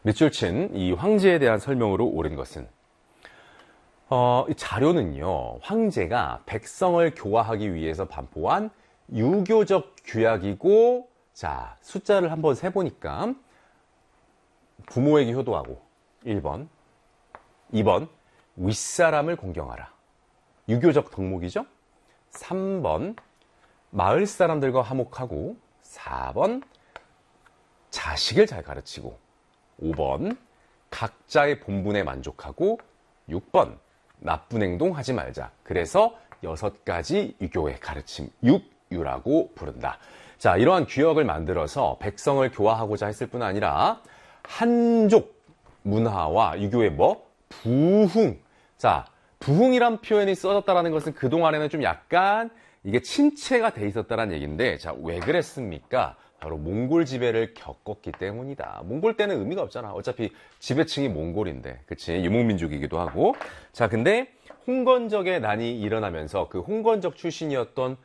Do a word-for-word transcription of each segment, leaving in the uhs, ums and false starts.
밑줄 친 이 황제에 대한 설명으로 옳은 것은 어, 이 자료는요, 황제가 백성을 교화하기 위해서 반포한 유교적 규약이고, 자, 숫자를 한번 세보니까, 부모에게 효도하고, 일 번, 이 번, 윗사람을 공경하라. 유교적 덕목이죠? 삼 번, 마을 사람들과 화목하고, 사 번, 자식을 잘 가르치고, 오 번, 각자의 본분에 만족하고, 육 번, 나쁜 행동 하지 말자. 그래서 여섯 가지 유교의 가르침, 육유라고 부른다. 자, 이러한 규약을 만들어서 백성을 교화하고자 했을 뿐 아니라 한족 문화와 유교의 뭐? 부흥. 자, 부흥이란 표현이 써졌다는 것은 그동안에는 좀 약간 이게 침체가 돼 있었다는 얘기인데, 자, 왜 그랬습니까? 바로 몽골 지배를 겪었기 때문이다. 몽골 때는 의미가 없잖아. 어차피 지배층이 몽골인데, 그치? 유목민족이기도 하고. 자, 근데 홍건적의 난이 일어나면서 그 홍건적 출신이었던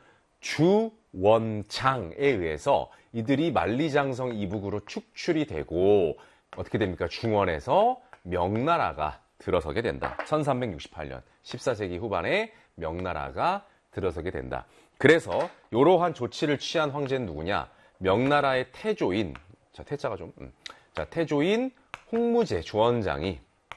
주원장에 의해서 이들이 만리장성 이북으로 축출이 되고 어떻게 됩니까? 중원에서 명나라가 들어서게 된다. 천삼백육십팔 년 십사 세기 후반에 명나라가 들어서게 된다. 그래서 이러한 조치를 취한 황제는 누구냐? 명나라의 태조인, 자, 태자가 좀, 음. 자, 태조인 홍무제 주원장이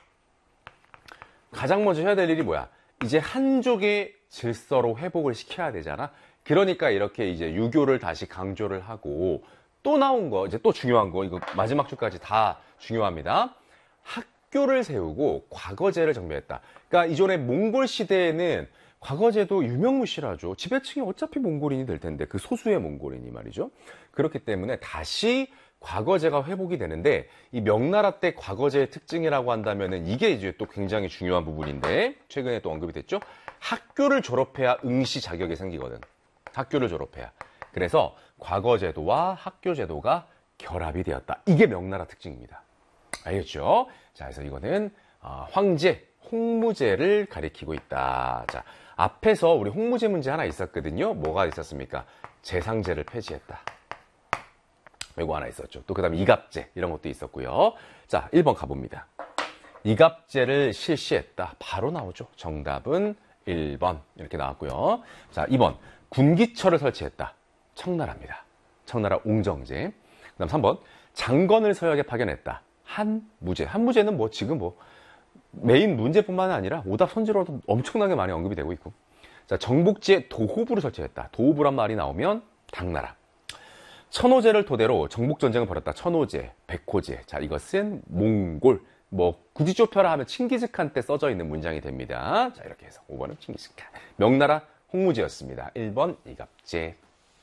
가장 먼저 해야 될 일이 뭐야? 이제 한족의 질서로 회복을 시켜야 되잖아? 그러니까 이렇게 이제 유교를 다시 강조를 하고 또 나온 거, 이제 또 중요한 거, 이거 마지막 줄까지 다 중요합니다. 학교를 세우고 과거제를 정비했다. 그러니까 이전에 몽골 시대에는 과거제도 유명무실하죠. 지배층이 어차피 몽골인이 될 텐데, 그 소수의 몽골인이 말이죠. 그렇기 때문에 다시 과거제가 회복이 되는데, 이 명나라 때 과거제의 특징이라고 한다면은 이게 이제 또 굉장히 중요한 부분인데, 최근에 또 언급이 됐죠. 학교를 졸업해야 응시 자격이 생기거든. 학교를 졸업해야. 그래서 과거제도와 학교제도가 결합이 되었다. 이게 명나라 특징입니다. 알겠죠? 자, 그래서 이거는 어, 황제, 홍무제를 가리키고 있다. 자, 앞에서 우리 홍무제 문제 하나 있었거든요. 뭐가 있었습니까? 재상제를 폐지했다. 이거 하나 있었죠. 또 그 다음에 이갑제 이런 것도 있었고요. 자, 일 번 가봅니다. 이갑제를 실시했다. 바로 나오죠. 정답은 일 번 이렇게 나왔고요. 자, 이 번 군기처를 설치했다. 청나라입니다. 청나라 옹정제. 그 다음 삼 번 장건을 서역에 파견했다. 한무제. 한무제는 뭐 지금 뭐 메인 문제뿐만 아니라 오답 선지로도 엄청나게 많이 언급이 되고 있고. 자, 정복지에 도호부를 설치했다. 도호부란 말이 나오면 당나라. 천호제를 토대로 정복전쟁을 벌였다. 천호제, 백호제. 자, 이것은 몽골. 뭐 굳이 좁혀라 하면 칭기즈칸 때 써져 있는 문장이 됩니다. 자, 이렇게 해서 오 번은 칭기즈칸. 명나라 홍무제였습니다. 일 번 이갑제.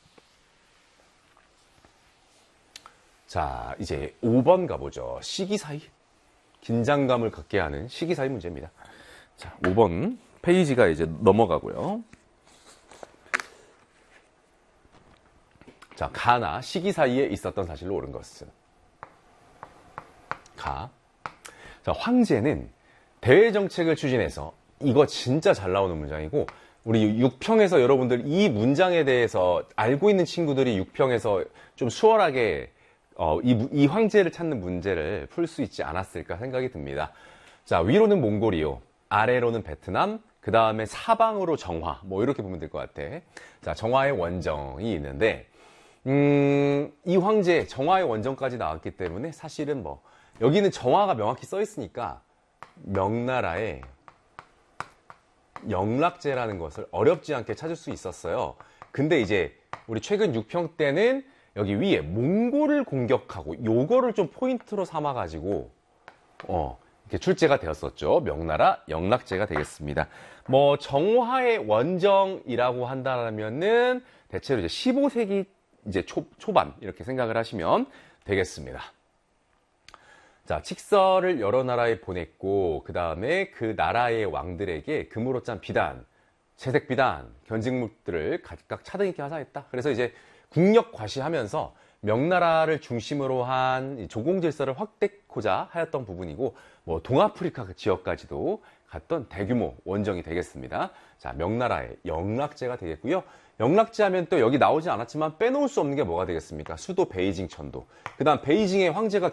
자, 이제 오 번 가보죠. 시기사이. 긴장감을 갖게 하는 시기사이 문제입니다. 자, 오 번 페이지가 이제 넘어가고요. 자, 가나 시기 사이에 있었던 사실로 옳은 것은 가. 자, 황제는 대외 정책을 추진해서 이거 진짜 잘 나오는 문장이고 우리 육 평에서 여러분들 이 문장에 대해서 알고 있는 친구들이 육 평에서 좀 수월하게 어, 이, 이 황제를 찾는 문제를 풀 수 있지 않았을까 생각이 듭니다. 자, 위로는 몽골이요. 아래로는 베트남. 그 다음에 사방으로 정화. 뭐 이렇게 보면 될 것 같아. 자, 정화의 원정이 있는데 음, 이 황제 정화의 원정까지 나왔기 때문에 사실은 뭐 여기는 정화가 명확히 써 있으니까 명나라의 영락제라는 것을 어렵지 않게 찾을 수 있었어요. 근데 이제 우리 최근 육 평 때는 여기 위에 몽골을 공격하고 요거를 좀 포인트로 삼아가지고 어 이렇게 출제가 되었었죠. 명나라 영락제가 되겠습니다. 뭐 정화의 원정이라고 한다면은 대체로 이제 십오 세기 이제 초, 초반 이렇게 생각을 하시면 되겠습니다. 자, 칙서를 여러 나라에 보냈고 그 다음에 그 나라의 왕들에게 금으로 짠 비단, 채색 비단, 견직물들을 각각 차등 있게 하자 했다. 그래서 이제 국력 과시하면서 명나라를 중심으로 한 조공 질서를 확대하고자 하였던 부분이고 뭐 동아프리카 그 지역까지도 갔던 대규모 원정이 되겠습니다. 자, 명나라의 영락제가 되겠고요. 영락제 하면 또 여기 나오지 않았지만 빼놓을 수 없는 게 뭐가 되겠습니까? 수도 베이징 천도. 그 다음 베이징의 황제가